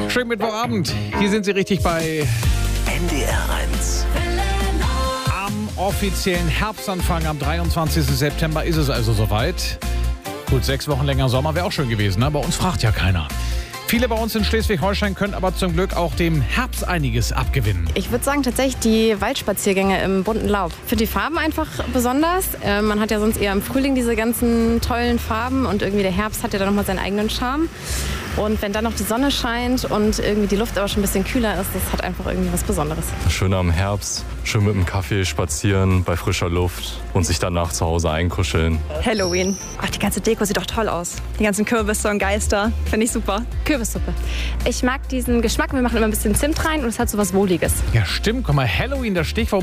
Schönen Mittwochabend. Hier sind Sie richtig bei NDR 1. am offiziellen Herbstanfang. Am 23. September ist es also soweit. Gut, 6 Wochen länger Sommer wäre auch schön gewesen, ne? Bei uns fragt ja keiner. Viele bei uns in Schleswig-Holstein können aber zum Glück auch dem Herbst einiges abgewinnen. Ich würde sagen, tatsächlich die Waldspaziergänge im bunten Laub. Ich finde die Farben einfach besonders. Man hat ja sonst eher im Frühling diese ganzen tollen Farben und irgendwie der Herbst hat ja dann nochmal seinen eigenen Charme. Und wenn dann noch die Sonne scheint und irgendwie die Luft aber schon ein bisschen kühler ist, das hat einfach irgendwie was Besonderes. Schön am Herbst, schön mit dem Kaffee spazieren bei frischer Luft und sich danach zu Hause einkuscheln. Halloween. Ach, die ganze Deko sieht doch toll aus. Die ganzen Kürbisse und Geister, finde ich super. Kürbissuppe. Ich mag diesen Geschmack. Wir machen immer ein bisschen Zimt rein und es hat so was Wohliges. Ja, stimmt. Guck mal, Halloween, das Stichwort.